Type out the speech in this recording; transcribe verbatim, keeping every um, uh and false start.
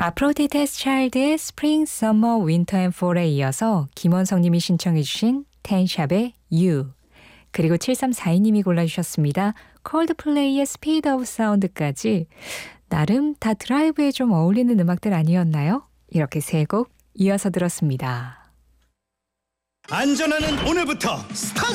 아프로디테스 차일드의 스프링, 서머, 윈터 앤 폴에 이어서 김원성 님이 신청해 주신 텐샵의 You, 그리고 칠삼사이 님이 골라주셨습니다. 콜드플레이의 스피드 오브 사운드까지 나름 다 드라이브에 좀 어울리는 음악들 아니었나요? 이렇게 세 곡 이어서 들었습니다. 안전하는 오늘부터 스타트!